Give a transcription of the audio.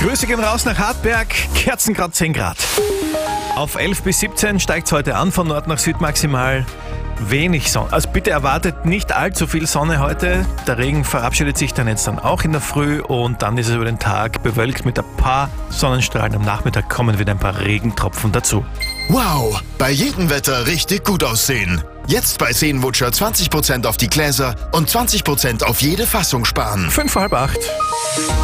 Grüße gehen raus nach Hartberg, Kerzengrad 10 Grad. Auf 11 bis 17 steigt es heute an, von Nord nach Süd maximal wenig Sonne. Also bitte erwartet nicht allzu viel Sonne heute. Der Regen verabschiedet sich dann jetzt auch in der Früh und dann ist es über den Tag bewölkt mit ein paar Sonnenstrahlen. Am Nachmittag kommen wieder ein paar Regentropfen dazu. Wow, bei jedem Wetter richtig gut aussehen. Jetzt bei Seenwutscher 20% auf die Gläser und 20% auf jede Fassung sparen. 5 vor halb 8.